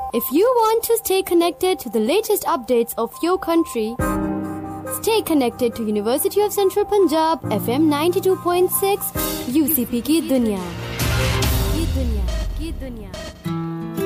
If you want to stay connected to the latest updates of your country, stay connected to University of Central Punjab FM 92.6 UCP की दुनिया की दुनिया की दुनिया